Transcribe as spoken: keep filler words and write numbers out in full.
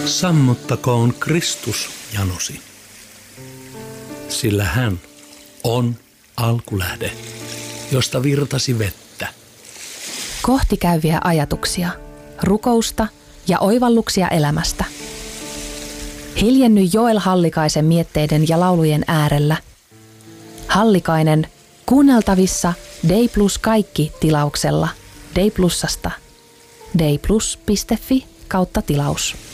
Sammuttakoon Kristus janosi, sillä hän on alkulähde, josta virtasi vettä. Kohtikäyviä ajatuksia, rukousta ja oivalluksia elämästä. Hiljenny Joel Hallikaisen mietteiden ja laulujen äärellä. Hallikainen kuunneltavissa Dei Plus kaikki tilauksella Dei Plusasta. deiplus piste fi kautta tilaus.